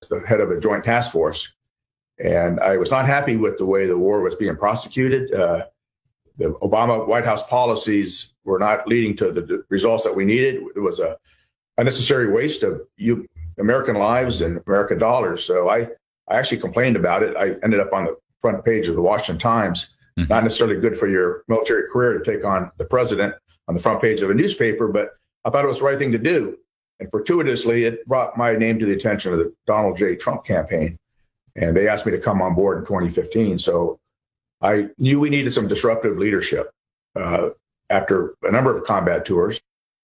the head of a joint task force. And I was not happy with the way the war was being prosecuted. The Obama White House policies were not leading to the results that we needed. It was a unnecessary waste of American lives and American dollars. So I actually complained about it. I ended up on the front page of the Washington Times. Not necessarily good for your military career to take on the president on the front page of a newspaper, but I thought it was the right thing to do. And fortuitously, it brought my name to the attention of the Donald J. Trump campaign. And they asked me to come on board in 2015. So I knew we needed some disruptive leadership after a number of combat tours,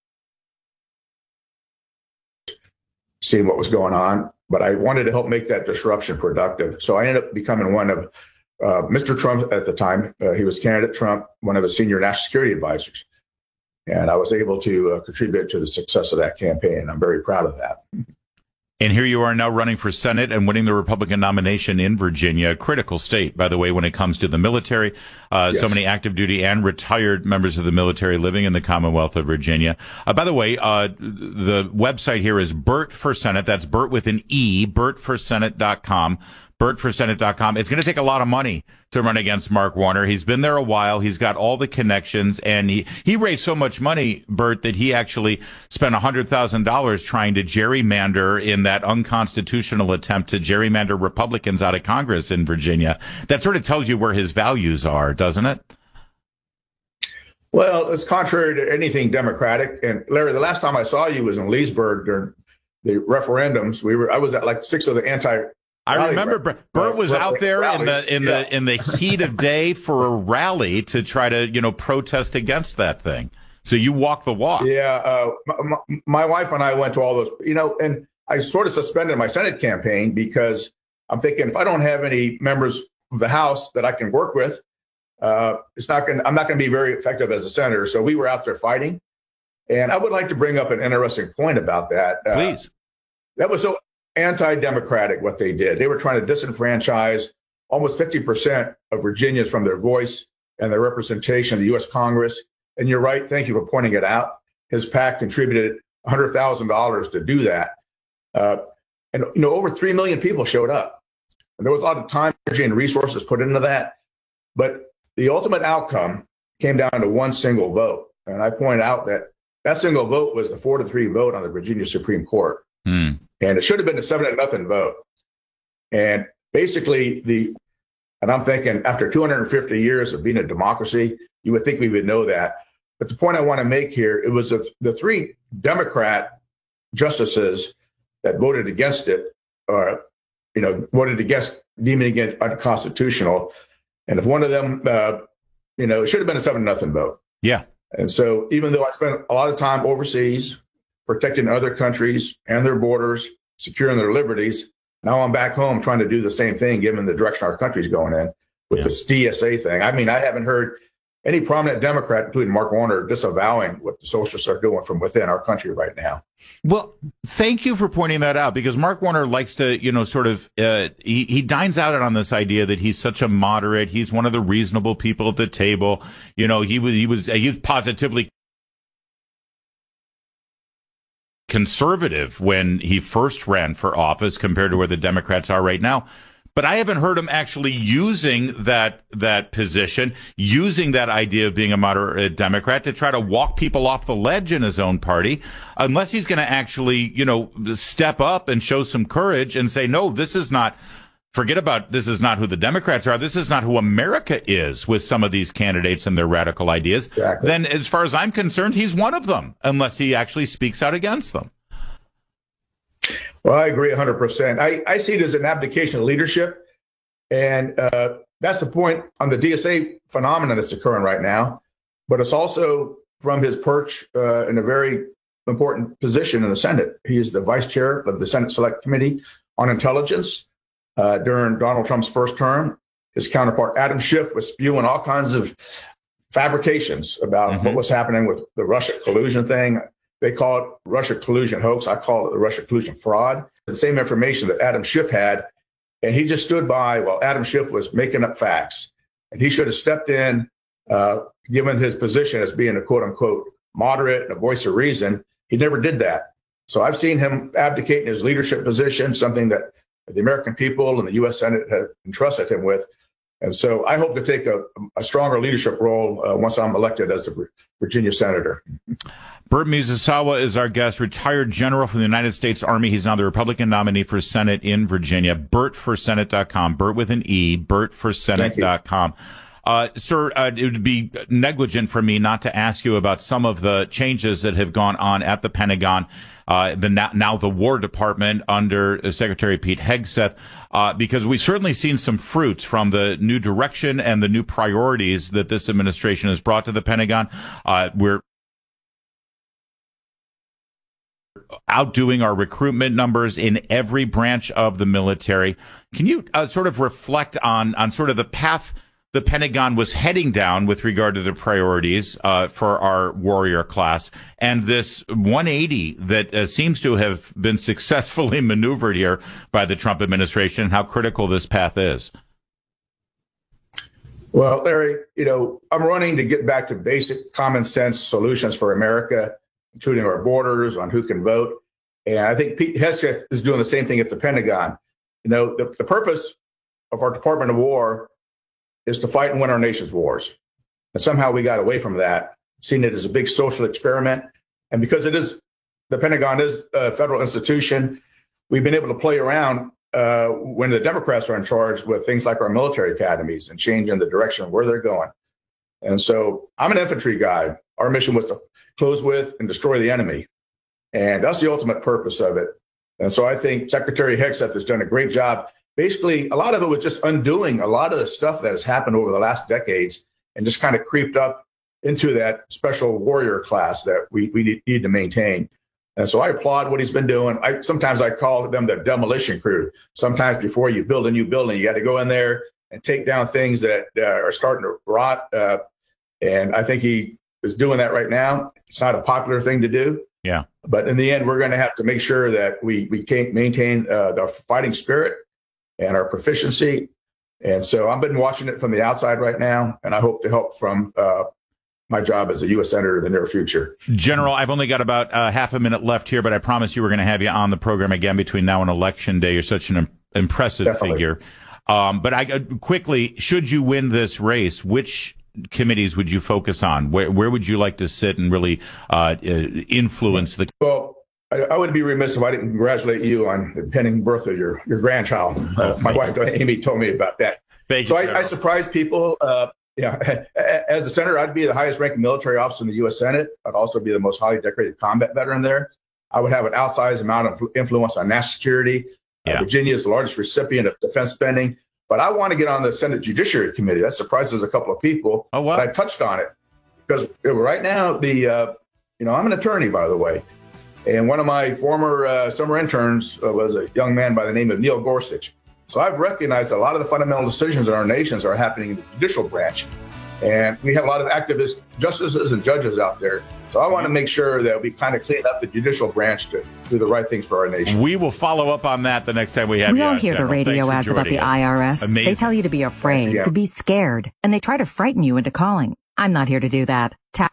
seeing what was going on. But I wanted to help make that disruption productive. So I ended up becoming one of Mr. Trump at the time. He was candidate Trump, one of his senior national security advisors. And I was able to contribute to the success of that campaign. I'm very proud of that. And here you are now running for Senate and winning the Republican nomination in Virginia, a critical state, by the way, when it comes to the military. Yes. So many active duty and retired members of the military living in the Commonwealth of Virginia. By the way, the website here is Bert for Senate. That's Bert with an E, BertForSenate.com. BertForSenate.com. It's going to take a lot of money to run against Mark Warner. He's been there a while. He's got all the connections, and he raised so much money, Bert, that he actually spent $100,000 trying to gerrymander in that unconstitutional attempt to gerrymander Republicans out of Congress in Virginia. That sort of tells you where his values are, doesn't it? Well, it's contrary to anything Democratic. And Larry, the last time I saw you was in Leesburg during the referendums. I was at like 6 of the I remember Bert was out there in the heat of day for a rally to try to, protest against that thing. So you walk the walk. Yeah. My wife and I went to all those, and I sort of suspended my Senate campaign because I'm thinking if I don't have any members of the House that I can work with, I'm not going to be very effective as a senator. So we were out there fighting. And I would like to bring up an interesting point about that. Please. That was so anti-democratic what they did. They were trying to disenfranchise almost 50% of Virginians from their voice and their representation in the U.S. Congress. And you're right. Thank you for pointing it out. His PAC contributed $100,000 to do that. And over 3 million people showed up. And there was a lot of time, energy, and resources put into that. But the ultimate outcome came down to one single vote. And I point out that single vote was the 4-3 vote on the Virginia Supreme Court. And it should have been a 7-0 vote. And basically, and I'm thinking after 250 years of being a democracy, you would think we would know that. But the point I want to make here, it was the 3 Democrat justices that voted against it, voted against deeming it unconstitutional. And if one of them, it should have been a 7-0 vote. Yeah. And so even though I spent a lot of time overseas, protecting other countries and their borders, securing their liberties. Now I'm back home trying to do the same thing, given the direction our country's going in with this DSA thing. I mean, I haven't heard any prominent Democrat, including Mark Warner, disavowing what the socialists are doing from within our country right now. Well, thank you for pointing that out, because Mark Warner likes to, he dines out on this idea that he's such a moderate. He's one of the reasonable people at the table. He was positively conservative when he first ran for office compared to where the Democrats are right now. But I haven't heard him actually using that position, using that idea of being a moderate Democrat to try to walk people off the ledge in his own party, unless he's going to actually, step up and show some courage and say, no, this is not who the Democrats are. This is not who America is with some of these candidates and their radical ideas. Exactly. Then as far as I'm concerned, he's one of them, unless he actually speaks out against them. Well, I agree 100%. I see it as an abdication of leadership. And that's the point on the DSA phenomenon that's occurring right now. But it's also from his perch in a very important position in the Senate. He is the vice chair of the Senate Select Committee on Intelligence. During Donald Trump's first term, his counterpart, Adam Schiff, was spewing all kinds of fabrications about what was happening with the Russia collusion thing. They call it Russia collusion hoax. I call it the Russia collusion fraud. The same information that Adam Schiff had. And he just stood by while Adam Schiff was making up facts. And he should have stepped in, given his position as being a quote unquote moderate and a voice of reason. He never did that. So I've seen him abdicate in his leadership position, something that the American people and the U.S. Senate have entrusted him with. And so I hope to take a stronger leadership role once I'm elected as the Virginia senator. Burt Miyazawa is our guest, retired general from the United States Army. He's now the Republican nominee for Senate in Virginia. BurtForSenate.com. Burt with an E. BurtForSenate.com. Sir, it would be negligent for me not to ask you about some of the changes that have gone on at the Pentagon, now the War Department under Secretary Pete Hegseth, because we've certainly seen some fruits from the new direction and the new priorities that this administration has brought to the Pentagon. We're outdoing our recruitment numbers in every branch of the military. Can you sort of reflect on sort of the path the Pentagon was heading down with regard to the priorities for our warrior class, and this 180 that seems to have been successfully maneuvered here by the Trump administration, and how critical this path is? Well, Larry, I'm running to get back to basic common sense solutions for America, including our borders, on who can vote. And I think Pete Hegseth is doing the same thing at the Pentagon. The purpose of our Department of War is to fight and win our nation's wars. And somehow we got away from that, seeing it as a big social experiment. And because the Pentagon is a federal institution, we've been able to play around when the Democrats are in charge with things like our military academies and changing the direction of where they're going. And so I'm an infantry guy. Our mission was to close with and destroy the enemy. And that's the ultimate purpose of it. And so I think Secretary Hegseth has done a great job. Basically, a lot of it was just undoing a lot of the stuff that has happened over the last decades and just kind of creeped up into that special warrior class that we need to maintain. And so I applaud what he's been doing. Sometimes I call them the demolition crew. Sometimes before you build a new building, you got to go in there and take down things that are starting to rot. And I think he is doing that right now. It's not a popular thing to do. Yeah. But in the end, we're going to have to make sure that we can maintain the fighting spirit and our proficiency. And so I've been watching it from the outside right now, and I hope to help from my job as a U.S. Senator in the near future. General, I've only got about half a minute left here, but I promise you we're going to have you on the program again between now and Election Day. You're such an impressive figure. But quickly, should you win this race, which committees would you focus on? Where would you like to sit and really influence the... Well, I would be remiss if I didn't congratulate you on the pending birth of your grandchild. My wife, Amy, told me about that. So I surprise people. As a senator, I'd be the highest ranking military officer in the U.S. Senate. I'd also be the most highly decorated combat veteran there. I would have an outsized amount of influence on national security. Virginia is the largest recipient of defense spending. But I want to get on the Senate Judiciary Committee. That surprises a couple of people. Oh, wow. But I touched on it because right now, I'm an attorney, by the way. And one of my former summer interns was a young man by the name of Neil Gorsuch. So I've recognized a lot of the fundamental decisions in our nations are happening in the judicial branch. And we have a lot of activist justices and judges out there. So I want to make sure that we kind of clean up the judicial branch to do the right things for our nation. We will follow up on that the next time we have you. We all hear the radio ads about the IRS. Amazing. They tell you to be afraid, to be scared, and they try to frighten you into calling. I'm not here to do that.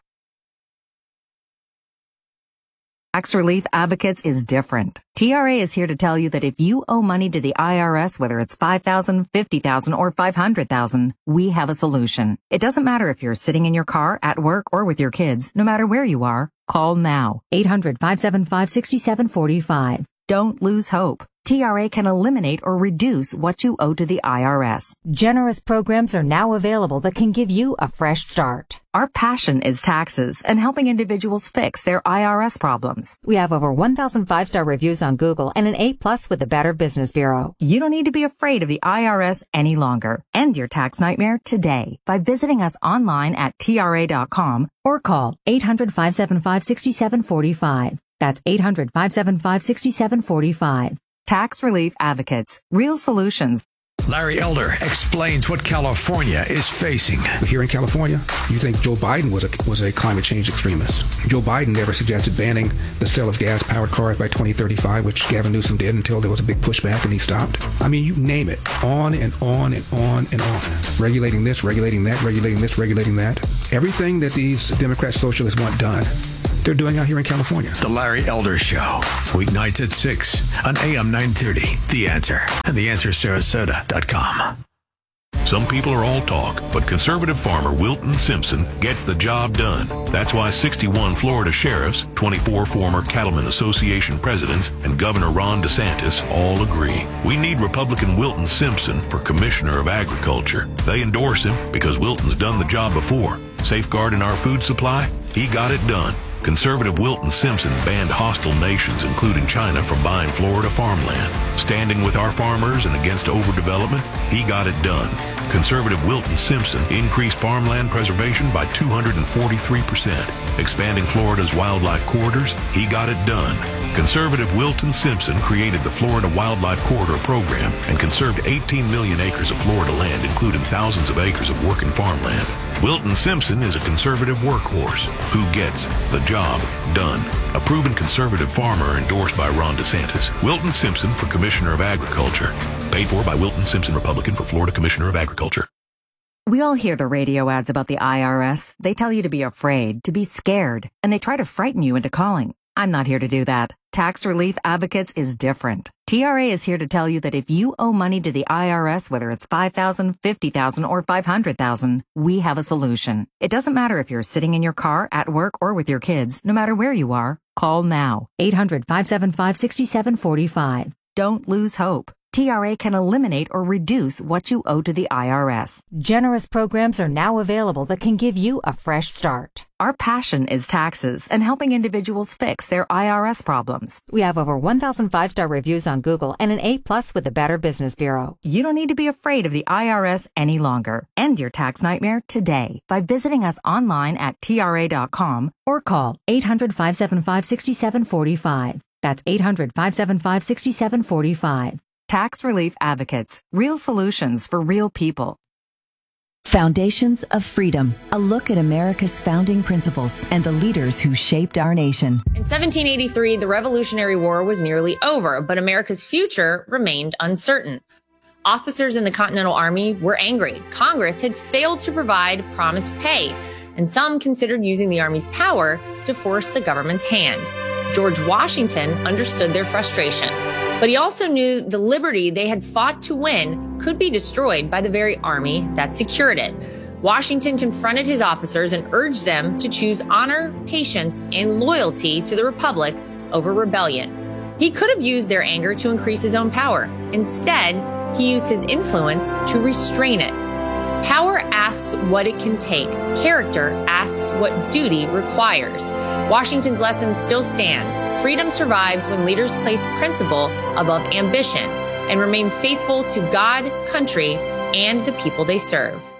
Tax Relief Advocates is different. TRA is here to tell you that if you owe money to the IRS, whether it's $5,000, $50,000, or $500,000, we have a solution. It doesn't matter if you're sitting in your car, at work, or with your kids. No matter where you are, call now. 800-575-6745. Don't lose hope. TRA can eliminate or reduce what you owe to the IRS. Generous programs are now available that can give you a fresh start. Our passion is taxes and helping individuals fix their IRS problems. We have over 1,000 5-star reviews on Google and an A+ with the Better Business Bureau. You don't need to be afraid of the IRS any longer. End your tax nightmare today by visiting us online at TRA.com or call 800-575-6745. That's 800-575-6745. Tax Relief Advocates. Real solutions. Larry Elder explains what California is facing. Here in California, you think Joe Biden was a climate change extremist. Joe Biden never suggested banning the sale of gas-powered cars by 2035, which Gavin Newsom did until there was a big pushback and he stopped. I mean, you name it. On and on and on and on. Regulating this, regulating that, regulating this, regulating that. Everything that these Democrat socialists want done, they're doing out here in California. The Larry Elder Show, weeknights at 6 on AM 930. The Answer and theanswersarasota.com. Some people are all talk, but conservative farmer Wilton Simpson gets the job done. That's why 61 Florida sheriffs, 24 former Cattlemen Association presidents, and Governor Ron DeSantis all agree. We need Republican Wilton Simpson for Commissioner of Agriculture. They endorse him because Wilton's done the job before. Safeguarding our food supply? He got it done. Conservative Wilton Simpson banned hostile nations, including China, from buying Florida farmland. Standing with our farmers and against overdevelopment? He got it done. Conservative Wilton Simpson increased farmland preservation by 243%. Expanding Florida's wildlife corridors? He got it done. Conservative Wilton Simpson created the Florida Wildlife Corridor Program and conserved 18 million acres of Florida land, including thousands of acres of working farmland. Wilton Simpson is a conservative workhorse who gets the job done. A proven conservative farmer endorsed by Ron DeSantis. Wilton Simpson for Commissioner of Agriculture. Paid for by Wilton Simpson, Republican, for Florida Commissioner of Agriculture. We all hear the radio ads about the IRS. They tell you to be afraid, to be scared, and they try to frighten you into calling. I'm not here to do that. Tax Relief Advocates is different. TRA is here to tell you that if you owe money to the IRS, whether it's $5,000, $50,000, or $500,000, we have a solution. It doesn't matter if you're sitting in your car, at work, or with your kids. No matter where you are, call now. 800-575-6745. Don't lose hope. TRA can eliminate or reduce what you owe to the IRS. Generous programs are now available that can give you a fresh start. Our passion is taxes and helping individuals fix their IRS problems. We have over 1,000 5-star reviews on Google and an A+ with the Better Business Bureau. You don't need to be afraid of the IRS any longer. End your tax nightmare today by visiting us online at TRA.com or call 800-575-6745. That's 800-575-6745. Tax Relief Advocates. Real solutions for real people. Foundations of Freedom, a look at America's founding principles and the leaders who shaped our nation. In 1783, the Revolutionary War was nearly over, but America's future remained uncertain. Officers in the Continental Army were angry. Congress had failed to provide promised pay, and some considered using the Army's power to force the government's hand. George Washington understood their frustration, but he also knew the liberty they had fought to win could be destroyed by the very army that secured it. Washington confronted his officers and urged them to choose honor, patience, and loyalty to the Republic over rebellion. He could have used their anger to increase his own power. Instead, he used his influence to restrain it. Power asks what it can take. Character asks what duty requires. Washington's lesson still stands. Freedom survives when leaders place principle above ambition and remain faithful to God, country, and the people they serve.